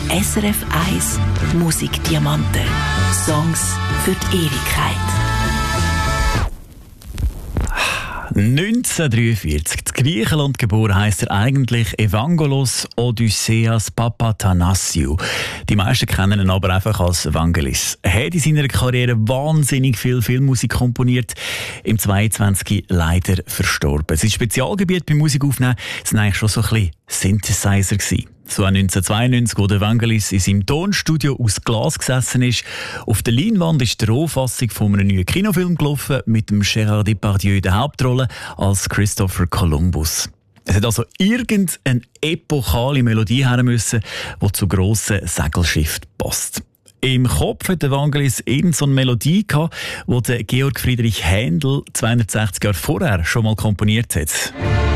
SRF 1 Musikdiamanten. Songs für die Ewigkeit. 1943. In Griechenland geboren heisst er eigentlich Evangelos Odysseas Papathanassiou. Die meisten kennen ihn aber einfach als Evangelis. Er hat in seiner Karriere wahnsinnig viel Filmmusik komponiert. Im 22 leider verstorben. Sein Spezialgebiet beim Musikaufnehmen waren eigentlich schon so ein bisschen Synthesizer gewesen. So 1992, wo der Evangelis in seinem Tonstudio aus Glas gesessen ist. Auf der Leinwand ist die Rohfassung von einem neuen Kinofilm gelaufen, mit dem Gérard Depardieu in der Hauptrolle als Christopher Columbus. Es hat also irgendeine epochale Melodie her müssen, die zu grossen Segelschiffen passt. Im Kopf hat Evangelis irgendeine Melodie gehabt, die Georg Friedrich Händel 260 Jahre vorher schon mal komponiert hat.